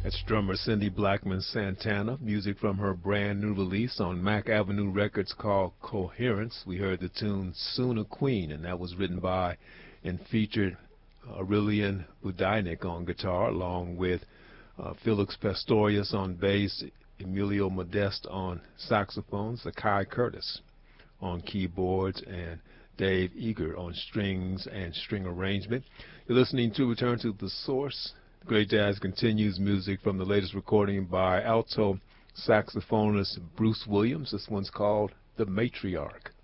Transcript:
That's drummer Cindy Blackman Santana, music from her brand new release on Mack Avenue Records called Coherence. We heard the tune Soon a Queen, and that was written by and featured Aurelian Budajnik on guitar, along with Felix Pastorius on bass, Emilio Modeste on saxophone, Zakai Curtis on keyboards, and Dave Eager on strings and string arrangement. You're listening to Return to the Source. Great Jazz continues, music from the latest recording by alto saxophonist Bruce Williams. This one's called The Matriarch.